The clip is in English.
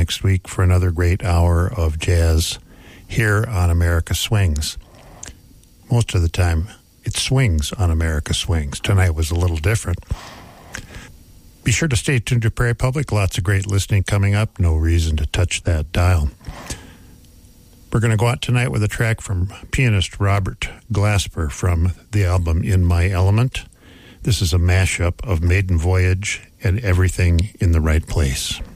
next week for another great hour of jazz here on America Swings. Most of the time, it swings on America Swings. Tonight was a little different. Be sure to stay tuned to Prairie Public. Lots of great listening coming up. No reason to touch that dial. We're going to go out tonight with a track from pianist Robert Glasper from the album In My Element. This is a mashup of Maiden Voyage and Everything in the Right Place.